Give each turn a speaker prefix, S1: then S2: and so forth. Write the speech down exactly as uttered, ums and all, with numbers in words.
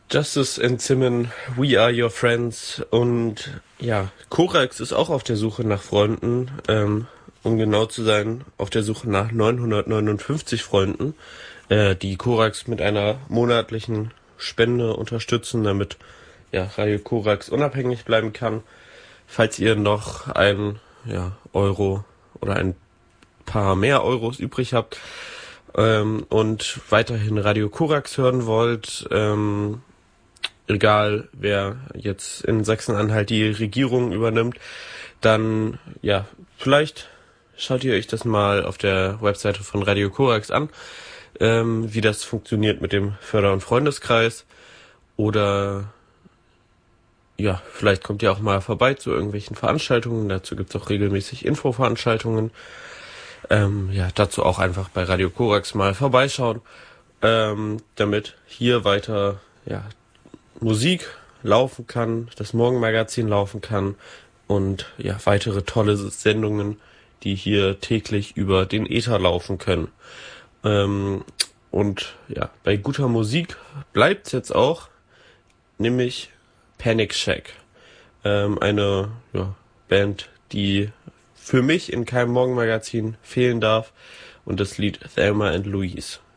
S1: Justice and Simon, We Are Your Friends, und ja, Korax ist auch auf der Suche nach Freunden, ähm, um genau zu sein, auf der Suche nach neunhundertneunundfünfzig Freunden, äh, die Korax mit einer monatlichen Spende unterstützen, damit ja, Radio Korax unabhängig bleiben kann. Falls ihr noch ein ja, Euro oder ein paar mehr Euros übrig habt ähm, und weiterhin Radio Korax hören wollt, ähm, egal wer jetzt in Sachsen-Anhalt die Regierung übernimmt, dann ja, vielleicht schaut ihr euch das mal auf der Webseite von Radio Korax an, ähm, wie das funktioniert mit dem Förder- und Freundeskreis, oder ja, vielleicht kommt ihr auch mal vorbei zu irgendwelchen Veranstaltungen, dazu gibt's auch regelmäßig Infoveranstaltungen. Ähm, ja, dazu auch einfach bei Radio Korax mal vorbeischauen, ähm, damit hier weiter ja, Musik laufen kann, das Morgenmagazin laufen kann und ja, weitere tolle Sendungen, die hier täglich über den Äther laufen können. Ähm, und ja, bei guter Musik bleibt's jetzt auch, nämlich Panic Shack. Ähm, eine ja, Band, die für mich in keinem Morgenmagazin fehlen darf, und das Lied Thelma and Louise.